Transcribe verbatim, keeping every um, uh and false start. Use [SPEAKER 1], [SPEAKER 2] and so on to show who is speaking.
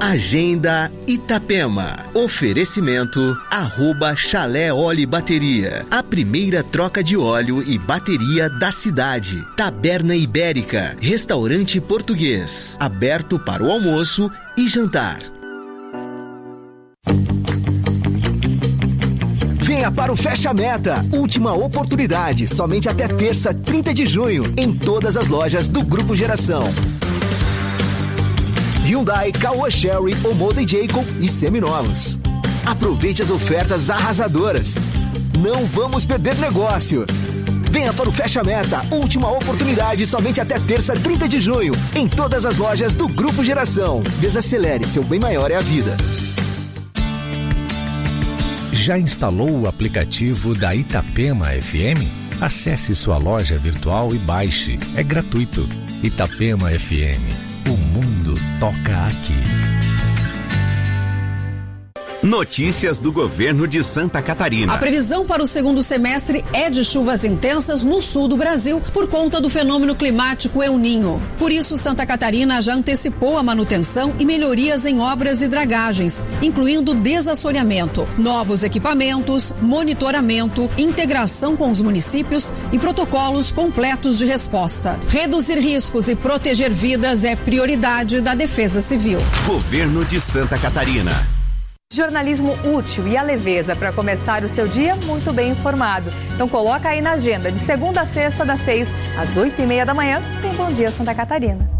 [SPEAKER 1] Agenda Itapema. Oferecimento arroba Chalé Óleo e Bateria. A primeira troca de óleo e bateria da cidade. Taberna Ibérica. Restaurante português. Aberto para o almoço e jantar. Venha para o Fecha Meta. Última oportunidade. Somente até terça, trinta de junho. Em todas as lojas do Grupo Geração. Hyundai, Caoa Sherry, Omoda Jacob e seminovos. Aproveite as ofertas arrasadoras. Não vamos perder negócio. Venha para o Fecha Meta. Última oportunidade somente até terça, trinta de junho. Em todas as lojas do Grupo Geração. Desacelere, seu bem maior é a vida.
[SPEAKER 2] Já instalou o aplicativo da Itapema F M? Acesse sua loja virtual e baixe. É gratuito. Itapema F M. O mundo toca aqui.
[SPEAKER 3] Notícias do governo de Santa Catarina.
[SPEAKER 4] A previsão para o segundo semestre é de chuvas intensas no sul do Brasil por conta do fenômeno climático El Niño. Por isso, Santa Catarina já antecipou a manutenção e melhorias em obras e dragagens, incluindo desassoreamento, novos equipamentos, monitoramento, integração com os municípios e protocolos completos de resposta. Reduzir riscos e proteger vidas é prioridade da Defesa Civil.
[SPEAKER 3] Governo de Santa Catarina.
[SPEAKER 5] Jornalismo útil e a leveza para começar o seu dia muito bem informado. Então coloca aí na agenda, de segunda a sexta, das seis às oito e meia da manhã, tem Bom Dia Santa Catarina.